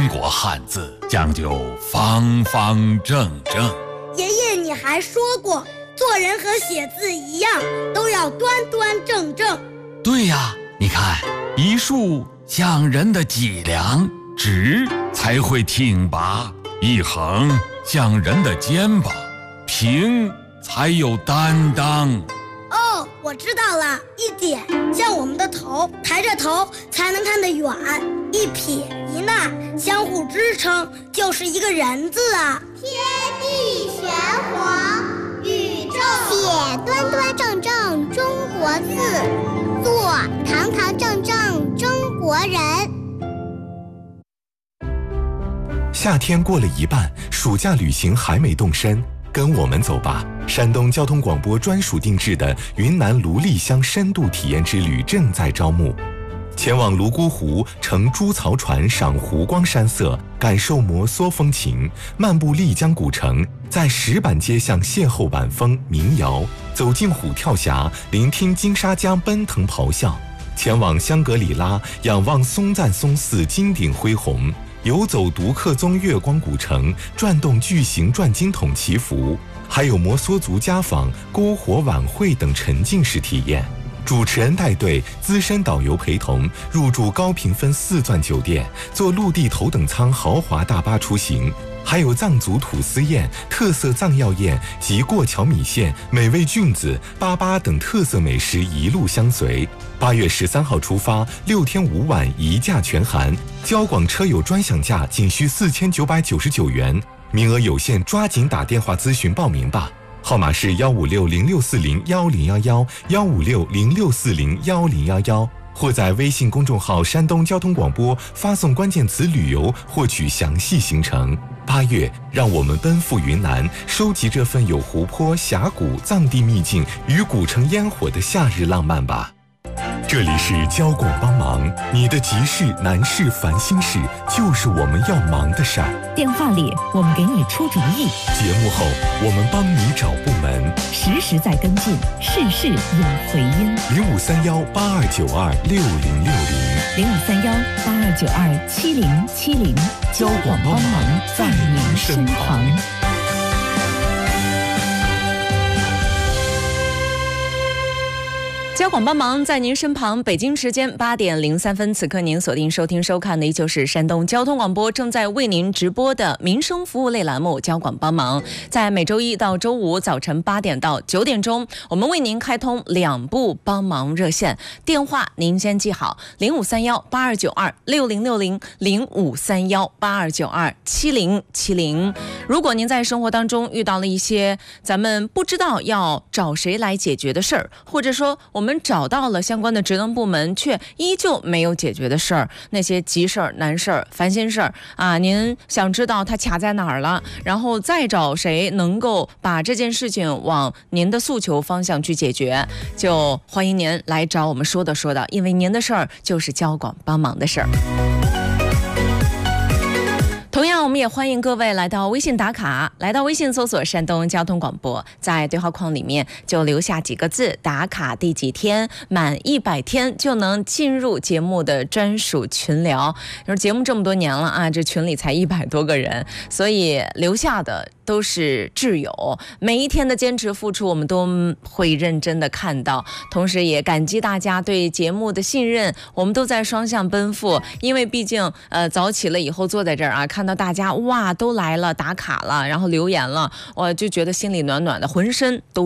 中国汉字讲究方方正正。 爷爷，你还说过，做人和写字一样，都要端端正正。 对呀，你看，一竖像人的脊梁，直才会挺拔；一横像人的肩膀，平才有担当。 哦，我知道了，一点像我们的头，抬着头才能看得远；一撇一捺相互支撑，就是一个人字啊。 天地玄黄，宇宙写端端正正中国字，做堂堂正正中国人。 夏天过了一半，暑假旅行还没动身，跟我们走吧！山东交通广播专属定制的云南芦荔乡深度体验之旅正在招募。前往泸沽湖，乘猪槽船赏湖光山色，感受摩梭风情；漫步丽江古城，在石板街巷邂逅晚风民谣；走进虎跳峡，聆听金沙江奔腾咆哮；前往香格里拉，仰望松赞松寺金顶恢宏；游走独克宗月光古城，转动巨型转经筒祈福；还有摩梭族家访、篝火晚会等沉浸式体验。主持人带队，资深导游陪同，入住高评分4钻酒店，坐陆地头等舱豪华大巴出行，还有藏族土司宴、特色藏药宴及过桥米线、美味菌子、粑等特色美食一路相随。8月13号出发，6天5晚一价全含，交广车友专享价仅需4999元，名额有限，抓紧打电话咨询报名吧。号码是15606401011，15606401011，或在微信公众号山东交通广播发送关键词旅游获取详细行程。8月，让我们奔赴云南，收集这份有湖泊、峡谷、藏地秘境与古城烟火的夏日浪漫吧。这里是交广帮忙，你的急事、难事、烦心事，就是我们要忙的事儿。 电话里我们给你出主意， 节目后我们帮你找部门， 实时在跟进，事事有回音。 0531829600，0531827070， 交广帮忙在您身旁。 交广帮忙在您身旁，北京时间8点03分，此刻您锁定收听收看的依旧是山东交通广播正在为您直播的民生服务类栏目交广帮忙。在每周一到周五早晨8点到9点钟，我们为您开通2部帮忙热线，电话您先记好：0531826060，0531827070。如果您在生活当中遇到了一些咱们不知道要找谁来解决的事儿，或者说我们找到了相关的职能部门却依旧没有解决的事儿，那些急事儿、难事儿、烦心事儿啊，您想知道它卡在哪儿了，然后再找谁能够把这件事情往您的诉求方向去解决，就欢迎您来找我们说的，因为您的事儿就是交广帮忙的事儿。同样，我们也欢迎各位来到微信打卡，来到微信搜索山东交通广播，在对话框里面就留下几个字，打卡第几天，满100天就能进入节目的专属群聊。节目这么多年了啊，这群里才100多个人，所以留下的都是挚友，每一天的坚持付出我们都会认真的看到，同时也感激大家对节目的信任，我们都在双向奔赴，因为毕竟早起了以后坐在这儿啊，看到大家哇都来了打卡了，然后留言了，我就觉得心里暖暖的，浑身都